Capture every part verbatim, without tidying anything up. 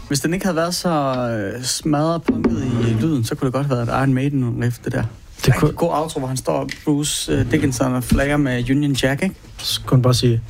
Hvis den ikke havde været så øh, smadret punket i lyden, så kunne det godt have været et Iron Maiden riff, det der. Det er en god outro, hvor han står Bruce øh, Dickinson og flager med Union Jack, ikke? Så kunne han bare sige...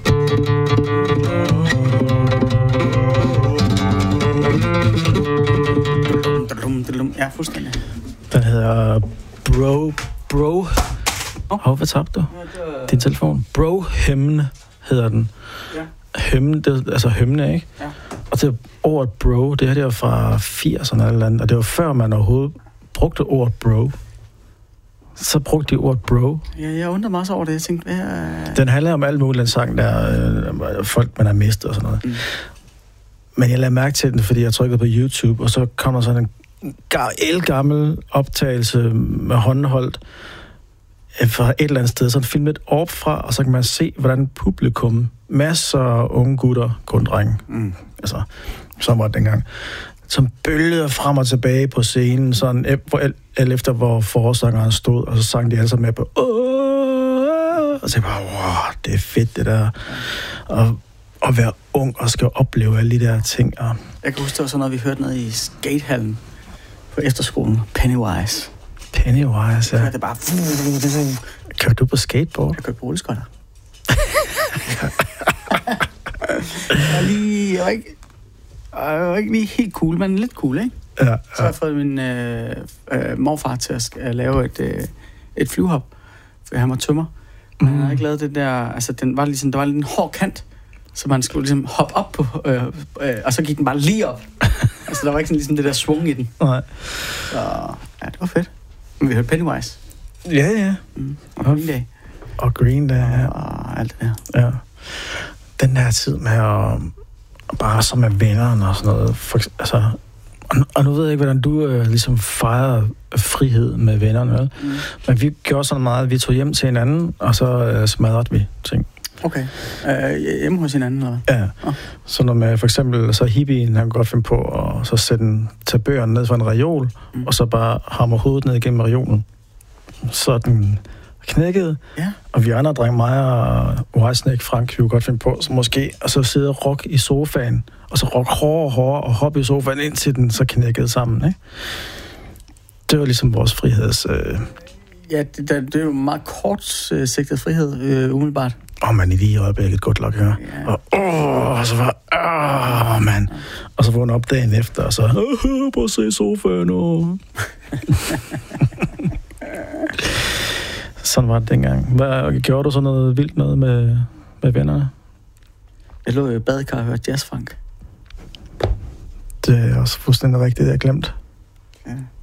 Ja, fuldstændig. Den hedder Bro... Bro... Åh, oh, hvad tabte du? Ja, din telefon. Bro-hymne hedder den. Ja. Hymne, det, altså hymne, ikke? Ja. Og det er ordet bro, det her det er fra firserne eller andet, og det var før man overhovedet brugte ordet bro. Så brugte de ordet bro. Ja, jeg undrer mig også over det. Jeg tænkte, hvad er... Den handler om alt muligt, den sang der, øh, folk man har mistet og sådan noget. Mm. Men jeg lagde mærke til den, fordi jeg trykkede på YouTube, og så kom der sådan en elgammel optagelse med håndholdt fra et eller andet sted, sådan filmet op fra, og så kan man se, hvordan publikum, masser af unge gutter, kun drenge, mm. altså, som var det dengang, som bølgede frem og tilbage på scenen, sådan, alt efter hvor forsangeren stod, og så sang de alle sammen med på, åh, og så bare, wow, det er fedt det der, og at være ung og skal opleve alle de der ting. Og... Jeg kan huske, det var sådan noget, vi hørte nede i skatehallen på efterskolen, Pennywise. Pennywise, ja. Jeg det bare... Kørte du på skateboard? Jeg kørte på rulleskøjter. jeg var lige... Jeg var ikke... Jeg var ikke lige helt cool, men lidt cool, ikke? Ja, ja. Så har jeg fået min øh, øh, morfar til at, at lave et, øh, et flyvehop, for han var tømmer. Men mm. han havde ikke lavet det der... Altså, den var ligesom, der var lidt en hård kant, så man skulle ligesom hoppe op på... Øh, øh, og så gik den bare lige op. Altså, der var ikke sådan ligesom det der svung i den. Nej. Så ja, det var fedt. Men vi hørte Pennywise. Ja, ja. Mm. Og Green Day. Og Green Day, ja. Og alt det der. Ja. Den der tid med at bare så med vennerne og sådan noget. For, altså, og, og nu ved jeg ikke, hvordan du øh, ligesom fejrer frihed med vennerne, vel? Mm. Men vi gjorde sådan meget, at vi tog hjem til hinanden, og så øh, smadrede vi ting. Okay. Øh, hjemme hos hinanden, eller ja. Oh. Så når med for eksempel, så hippien, han kan godt finde på, og så sætte en tabøren ned for en reol, mm. og så bare hamre hovedet ned igennem reolen. Så den knækkede, ja. Og vi andre drenge, mig og Whitesnake, Frank, vi kunne godt finde på, så måske, og så sidde og rock i sofaen, og så rock hårdere og hårdere, og hoppe i sofaen, indtil den så knækkede sammen, ikke? Det var ligesom vores friheds... Øh... Ja, det, det er jo meget kortsigtet frihed, øh, umiddelbart. Åh, oh, man, i lige øjeblikket, godt lukke her. Ja. Og åh, oh, så var... Åh, oh, man. Og så vågnede op dagen efter, og så... Øh, prøv at se sofaen, og... Sådan var det dengang. Hvad, gjorde du så noget vildt noget med, med vennerne? Jeg lå i badekar og hørte jazzfunk. Det er også fuldstændig rigtigt, det jeg glemt. Ja.